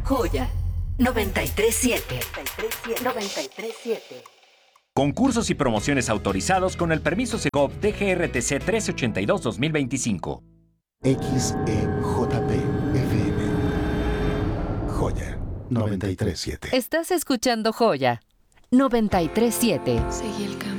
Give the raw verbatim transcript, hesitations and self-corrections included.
Joya noventa y tres siete. noventa y tres siete. Concursos y promociones autorizados con el permiso Segov T G R T C trescientos ochenta y dos dos mil veinticinco. X E J P F M. Joya noventa y tres siete. Estás escuchando Joya noventa y tres siete. Seguí el camino.